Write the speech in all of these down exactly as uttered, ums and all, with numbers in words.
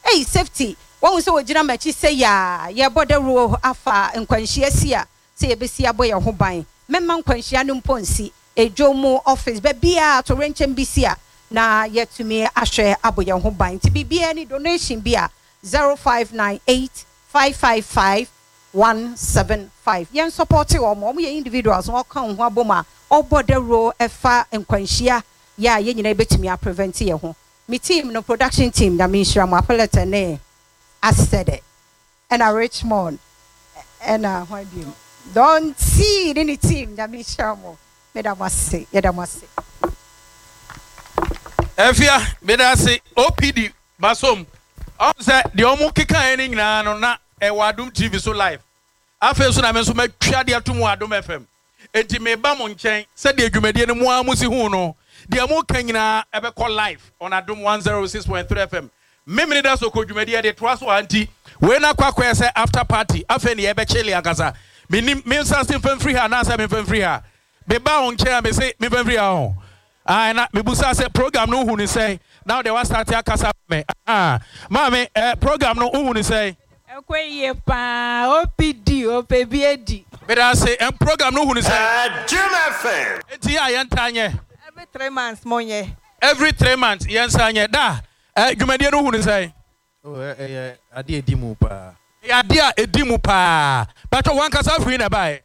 hey safety won so wogina machi say ya ye bodero afa nkwanhia sia say ebesi aboye ho ban memma nkwanhia no mponsi ejomo office be bia to renchen bisia na yetumi ahwe aboye ho ban ti bibia ni donation bia zero five nine eight five five five one seven five yen support o mo ye individuals won kan ho aboma obodero efa nkwanhia ya ye nyina betumi a prevent ye ho me team no production team that means I'm appellate ne I said it and a Richmond and uh what do you don't see any team that means shamo me that must say yeah that must say Efia me that say O P D basom on say the omo keka eni nyina no na e wadum T V so live afa so na me so matwa de atum wadum F M enti me ba mo nchen say de adwumade ne mo amusi hu no de mo kanyina e be call live on Adum one oh six point three F M memini da so ko dwumade de toa so anti we na kwakwa say after party afa ne e be chele akasa me me sanse fam free ha na say me fam free ha be ba on nchen me say me fam free ha ho ah na me busa say program no hu ni say now they want start akasa me ah mama eh program no hu ni say ekwe pa O P D O P B A D be da say em program no hu ni say Adum F M enti ayantanye every three months monye every three months yensanye da eh dwumade no hu ni say oh eh ade edimu pa ade a edimu pa but one kasa free na bai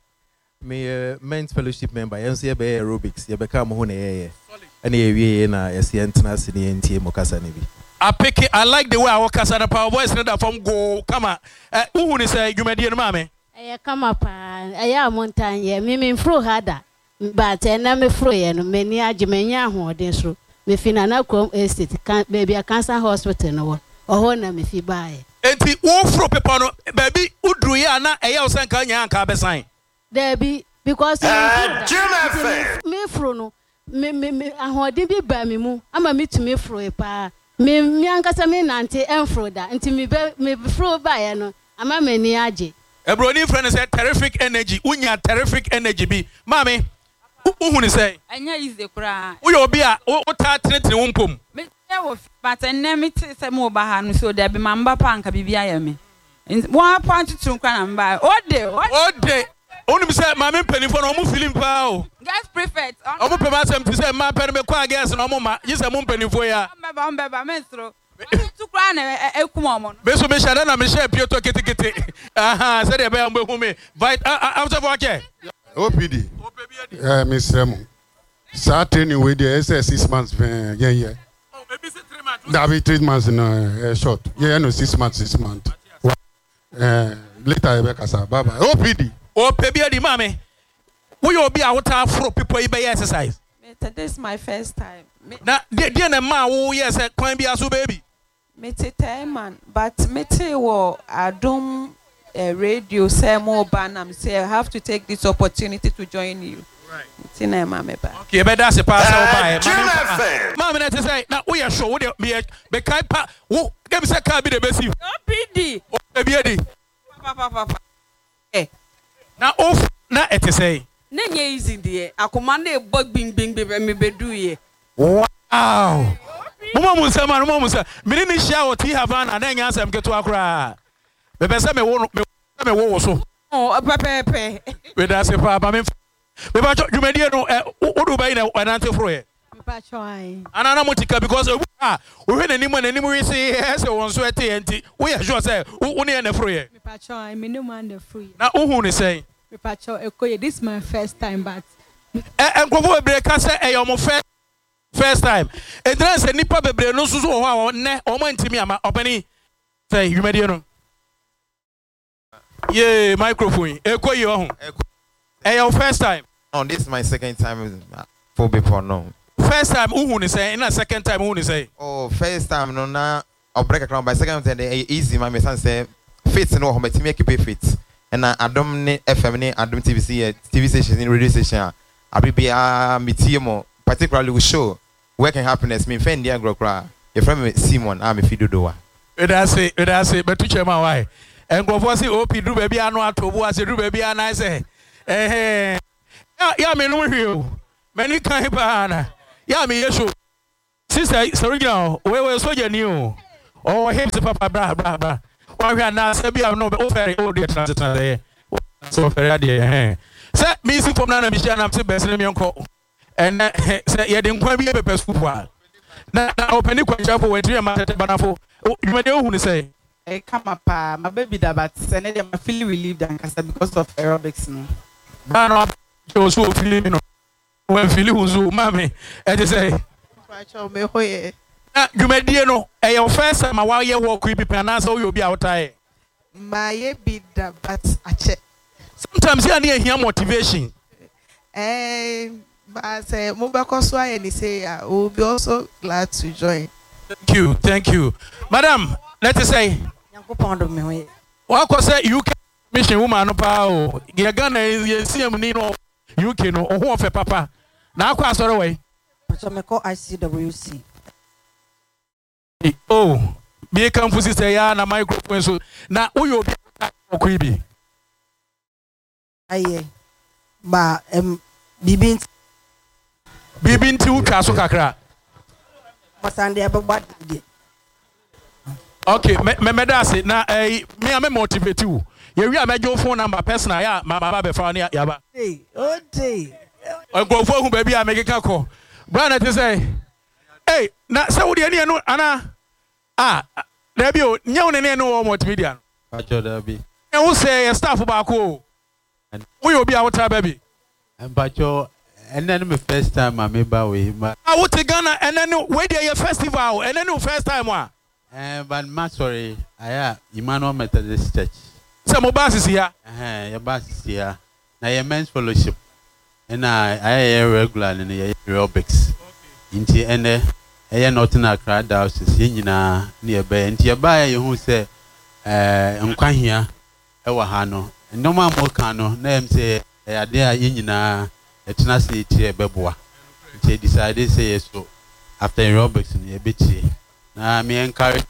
me men's fellowship member yenso ye be aerobics ye be ka mo ho na ye ye and ye wie na yes entrance ni entie mo kasa ni bi I pick it. I like the way I kasa na power voice na da from go kama eh hu ni say dwumade no ma me eh kama pa eh ya montagne me me fro hada but na me fro ye no mani agimenya ahoden so me fina na kom estate kan baby a cancer hospital no oho na me fi baaye enti wo fro pepa no baby udru ye na eh ya osan ka nya anka besan there be because Adum me fro no me me ahoden bi ba me mu ama me tumi fro e pa me me ankasa me nante enfro da enti me me fro baaye no ama mani age Ebroni friend say terrific energy unya terrific energy bi mami uhu ni say anya ize kura uyo obi a uta tretre wo mpom me wo but enna me te say mo ba ha no so da bi mamba pa anka bibia ya me one point two kwa na mba ode ode onu bi say mami penifo no mo feeling pa o guys prefect omo pema sem ti say ma pen me kwa guys no mo ma yise mo penifo ya mbeba mbeba menstro tu kwa na ekumo mo be so be shada na me share pieto ketekete aha say de be am hu me vit after for okay O P D eh Mister Mo sa training we dey say six months eh yeah yeah oh maybe say three months that be three months no uh, short yeah no six months six months eh later e be kasa bye bye O P D o pebi adi mami we obi a wota afro people e be exercise this is my first time na dey na ma wo yes kwan bi aso baby me tete man but me te wo Adum uh, radio say mo banam say I have to take this opportunity to join you right tina mama ba okay be that se pass o buy Mama na te say na we are show we dey be kai pa wo dem say ka bi dey besi O P D o be adi papa papa eh na off na ete say na nye easy de akoma na ebo gbing gbing be me bedu ye wow mama musa man mama musa me ni share o ti Havana na nya asem keto akra be be say me wo me me wo so oh pepe pepe we da se pa ba me me ba dwumadi no wo do bai na anante fro ye me pa choi anana motika because ah wo hwe nanim nanim we say ese won so ete enti wo ye sure say wo ne na fro ye me pa choi me no man the free na uhu ni say me pa choi ekoye this is my first time but eh enkwofo bebre ka say e yo mo first first time edran say nipa bebre no susu ho a ne o mo ntimi ama opani say dwumadi no yeah microphone ekoye ho eh your first time oh this is my second time for before no first time uhu ni say na second time uhu ni say oh first time no na o break around by second time dey easy my son say fit no ho metimi keep fit and Adum ni F M ni Adum T V C T V station ni radio station abibia mitimo particularly we show work and happiness me friend dia grokra your friend Simon am fi dodowa e da say e da say betu chema why enkofo say O P do ba bia no atobo ase do ba bia na say eh ya ya me no hwe o mani kan ba na ya me yeso sister original we we soja ni o Oh, him to papa bra bra bra. Why we are now say be no be very old dey transit there. So very there. Say me see from na me share na say best me uncle. And say ye dey nkwa bi e pepper soup wa. Na na open the question for we three ma tete banafo. You me dey who say eh come up my baby that but say na dem feel relieved and kasa because of aerobics no. Ba no so so feel no. When feel who so mama e dey say Pacho me hoye. na dwumadie no eh your first time a wa ye work bi pe na so you obi outai My be that but ache. sometimes you need hear motivation Eh but say mo be ko so aye ni say I will be also glad to join. thank you thank you madam let us say Yankopon do me hoye. wa ko say U K mission woman no pa o ye Ghana ye C M ni no U K no oho ofe papa na akwa asore we Pacho me call I C W C. oh be kan fusi say ya na microphone so na uyo obi ko ibi Aye. Ba em bibi bibi nti utwa so kakra masande ababa de. okay me me me da say na eh me am motivate you ye wi amejo phone number personal ya ma baba be fa na ya ba Hey, oh day. go for hu ba bi amekeka ko brother te say hey na say wo de ne no ana ah na bi o nya wo ne no wo multimedia Pacho da bi. e wo say staff ba ko wo yo bi a wo tra ba bi Pacho and then my first time I remember we ma ah wo te Ghana and then we dey your festival and then first time wa eh but ma sorry aya Emmanuel Methodist Church. say mo ba sisi ya Eh your bass here. Na your men's fellowship. And I I regular in the aerobics. Inti ene eh not na crowd house ye nyina nearby. Inti ya ba ye hu say eh nkwa hia e wa ha no. Normal mo kan no na em say eh ade a ye nyina etena se tie beboa. Inti decide say yes so after aerobics ni e betie. Na me encourage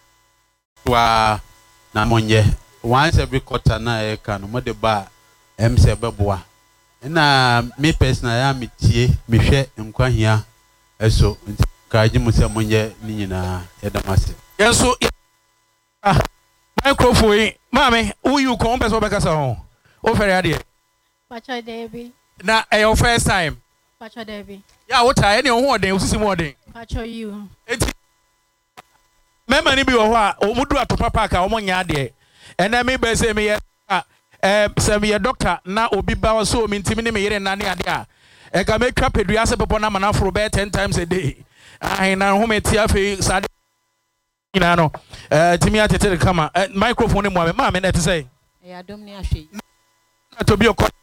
wa na monye once every quarter na e kan mo de ba em say beboa. Na me personally am tie me hwe nkwa hia eso kaji mu se monye ni nyina yedamase yeso ah microphone mame who you come person be kasa ho o fere ade Pacho Debbie. na eh your first time Pacho Debbie. ya wo ta ene ho oden osisi mo oden Pacho you. enti mema ni bi wo ho a o mudu atopa park a o mo nya ade ene me be say me ye eh se me ye doctor na obi ba so mi ntimi ne me yere na ne ade a e ga me twa pedua se popo na manafro be ten times a day ai na ho me tia fe sade ina no eh timi atete kama microphone mo ma me na te say e adom ni ahwe to bi okọ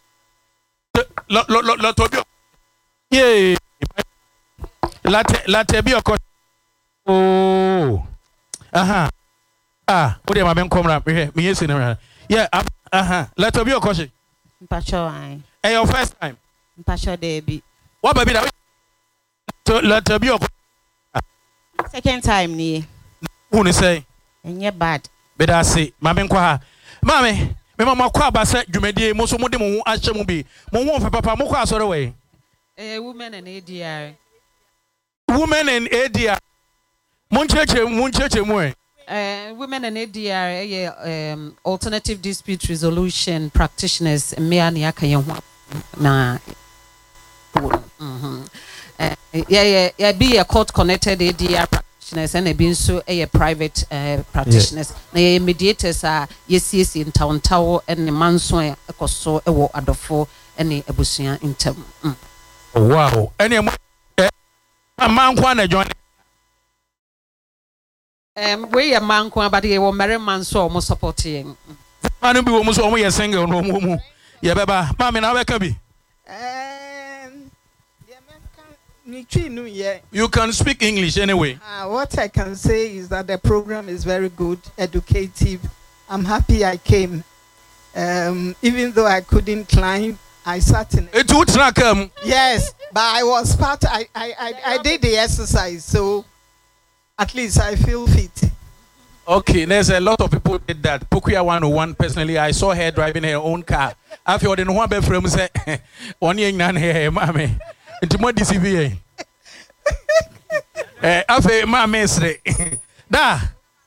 lo lo lo to bi ye late late bi okọ oh aha ah o de ma me nkom na me me yesi ne yeah aha late bi okọ she mpacho ai eh your first time mpacho Debbie. what baby that to late bi okọ Second time ni who ni say enye bad be da say ma me nkwa ha ma me me mama kwa ba se dwumadie mo so mo de mo ho ahye mo bi mo ho papa mo kwa asore we eh women and A D R women and A D R mon cheche mon cheche mo eh uh, women and A D R eh um alternative dispute resolution practitioners me an yakaye ho na mhm eh yeah yeah yeah be a court connected A D R practitioners and be so a private uh, practitioners na yeah mediators are yes yes in town tower and the manso ekoso ewo adofo ene ebusua intem mm. wow ene mo man kwa na join um we a man kwa but ye wo mere man so mo support yen man bi wo mo so mo ye single no mo mu ye beba ma me na we ka bi Um, the American, yeah. you can speak English anyway Uh, what I can say is that the program is very good, educative. I'm happy I came. Um, even though I couldn't climb, I sat in it. it would track um Yes, but I was part, I, I, I, I did the exercise, so at least I feel fit. okay there's a lot of people did that Pokuya one oh one personally I saw her driving her own car after you didn't want be from say one year nan here mama into more D C V eh after mama sre da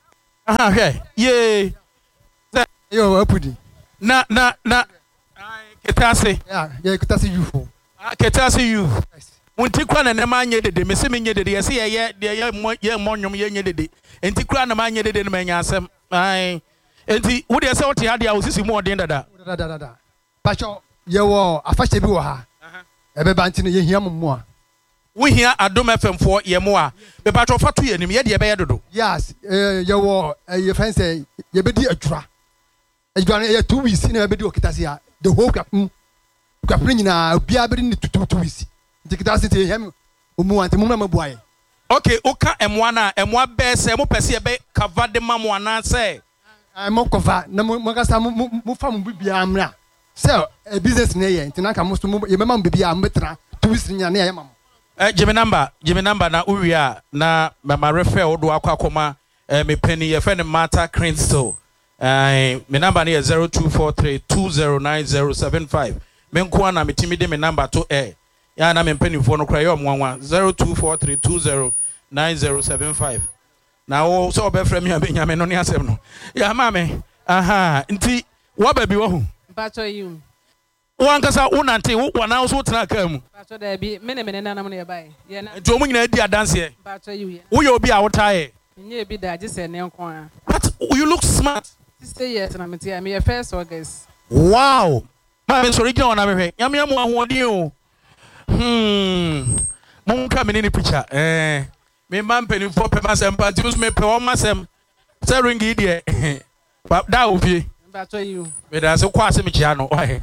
Aha, okay. Yay. Yo, apudi. Na na na. Ketase. Yeah, yeah, ketase you for. Ah, ketase you. Unti kwa na na manye dede, me se menye dede, yesi ye ye ye ye monyom ye nye dede. Enti kwa na manye dede no menya asem. Ai. Enti wo de se wo te ade a osisi mu odin dada. Dada dada. Pacho, ye wo afache bi wo ha. Aha. Ebe ba ntino ye hia mo a. Wo hia Adom F M for ye mo a. Be pacho fa to ye nim ye de be ye dodo. Yes, eh ye wo ye friend say ye be di adwura. Adwura ye two weeks na be di okitase a. The whole captain. Captain nyina obia be ni two two weeks. Dikitase te hia omu ante mo ma boaye. Okay, oka emwa na emwa be se mo pese ye be cover de mamo ana se. I mo cover na mo kasa mo mo fa mo bibia amra. Se a business na ye ntina ka mo so mo ye mema mo bibia ambetra two weeks nya na ye mama. Eh, Jimmy number, Jimmy number na uwia na mama refer odo akwa akoma eh me penny ye friend Martha Crystal. Eh me number na zero two four three two zero nine zero seven five. Me nko na me timi de me number to eh. Ya na me penny phone no kra yo mwanwa zero two four three two zero nine zero seven five. Na wo so be frame ya benya me no ne asem no. Ya mama aha nti wo ba bi wo hu. Bacho you. Wan kasa unante wo na wo so tena ka mu. Bacho da bi me ne me na na mo ne bai. Ye na. Nti o mu nyina di adanse e. Bacho you ye. Wo ye obi a wo tae. Nye bi da je se ne nko a. But you look smart. sixty years na me tia me your first August. Wow. Ma me sorry gina na me hwe. Nyame amu ahoɔden o. Hmm. Mo nka me ni picture. Eh. Me man penny for paper sem party me pe o masem. Say ringi die. Ba da ofie. Bacho you. Me da se kwa se me chia no. Why?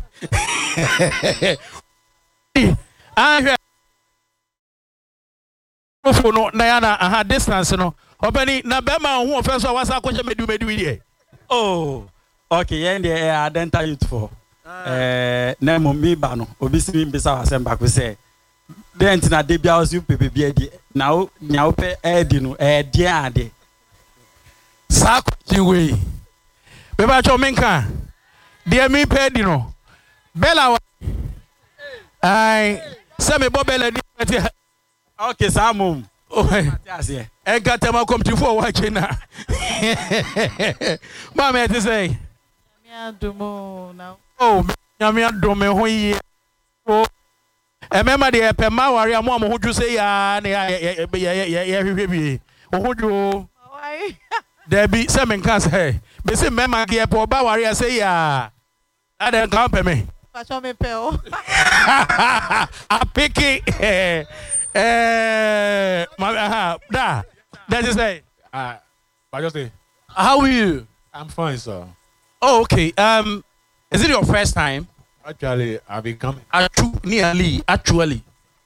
Ah, hwe. No na ya na aha distance no. Obani na be ma ho ofenso wasa akɔhye medu medu die. Oh. Okay, yen dey identify youth for. Eh, na mo mi ba no. Obi si mi bisa wasem ba ko say. Den tina de bia osu pepe bia di. Na o nya o pe e di no e di ade. Sa kwchi we. Be ba cho menka. De mi pe di no. Bella wa. Ai, se me bo bella di. Okay, Samum. Oh, I got them come to for watching now. Mamma, to say, oh, Yamia Dome, who ye oh, remember the Pema warrior, Mamma, who you say, ah, yeah, yeah, yeah, who you there be seven cans, hey, but say, Mamma, dear, poor Bawaria say, ah, I don't come me. I pick it. Eh, uh, da. That is say. Ah, uh, just say. How are you? I'm fine, sir. Oh, okay. Um, is it your first time? Actually, I've been coming. Actu- nearly, actually.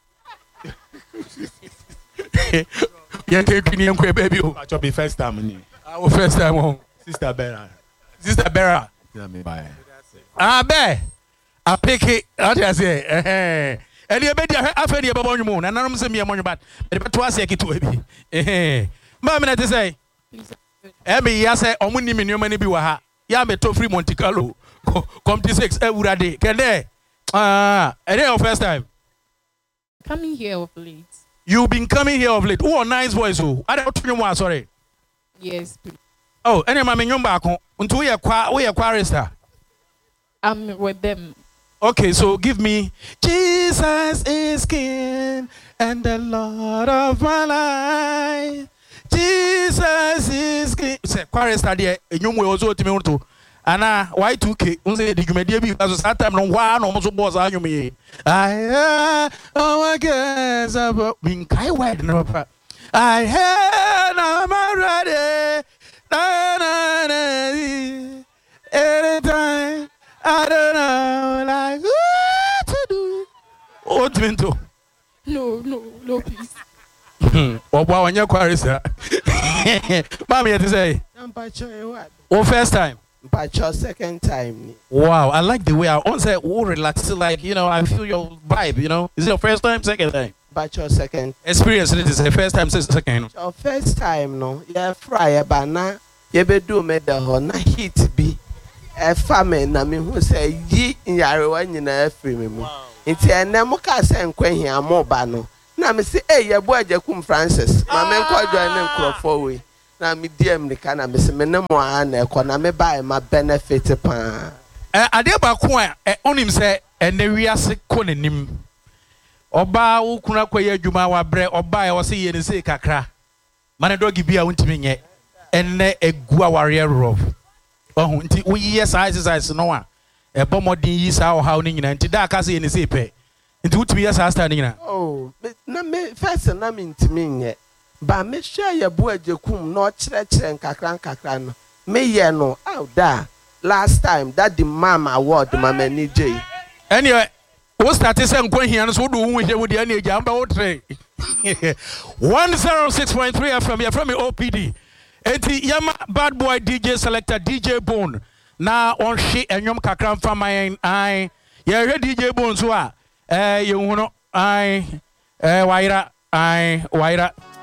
Yeah, take me and baby. Actually, first time. Our first time home. Sister Bera. Sister Bera. Tell me bye. Ah, be. I pick it. How do I say? Eh. And you bet you have any about your moon, and I'm saying me among your bad, but to us, I get to it. Eh, Mamma, to say, Emmy, yes, I only mean your money be waha. Yame to free Monte Carlo. Come to six every day. Can they? Ah, and then first time coming here of late. You've been coming here of late. Oh, nice voice. Oh, I don't know why. Sorry. Yes, please. Oh, any mammy, you back on until we are qua, we are quarista. I'm with them. Okay, so give me Jesus is King and the Lord of my life. Jesus is King. Say, chorista there. You will also to me to. Ana Y two K. Unse the media because that time no one almost was on you me. I oh my God, about being kai wide no pa. I had I'm ready. Na na na. Anytime. I don't know, like, what to do? What to do? No, no, no, please. Oh, wow, when you're queries, sir. Mommy, you to say? I'm by what? Oh, first time? By your second time. Wow, I like the way I want to say, oh, relax, like, you know, I feel your vibe, you know. Is it your first time, second time? By your second. Experience, it is the first time, second. Your first time, no. Yeah, fry, but now, you be do me the whole heat be. A family na me who say ye yarewa nyina afiri me mu nti ene mo ka se nkwa hia mo ba no na me say eh ye bo ajakum Francis ma me nkwa join ne nkrofo we na me di America na me se me ne mo a na ekọ na me buy my benefit pa. Eh ade ba ko a onim se ene wiase ko nanim. Oba wo kuna kwaye adwuma wa bre oba e wo se ye ne se kakra. Mane dogi bia wontimi nye. Enne egu aware rof. Ohun nti wo yiye sa exercise no a e bomodin yi sa o hawo ni nyina nti da ka se ye ne se pe. Nti wotimi ye sa sta ni nyina. Oh, na me first na me ntimi nye. Ba me hwe ye bo ajekum na o kire kire nkakra nkakra no. Me ye no out da last time that the mama award mama ni J. Anyway, wo start say nkwa hia no so do wo hwe wo de na eja amba wo tre. one oh six point three F M, you're from O P D. Eti Yama Bad Boy D J Selector D J Bone. Na on she enyom kakra mfa man ai. Ye D J Bone so a eh ye hu no ai eh waira ai waira